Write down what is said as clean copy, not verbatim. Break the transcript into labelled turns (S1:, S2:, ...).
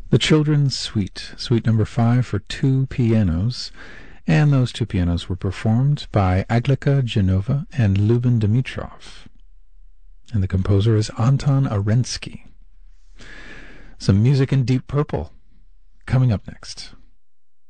S1: The Children's Suite, Suite number 5 for two pianos, and those two pianos were performed by Aglika Genova and Lubin Dimitrov. And the composer is Anton Arensky. Some music in Deep Purple coming up next.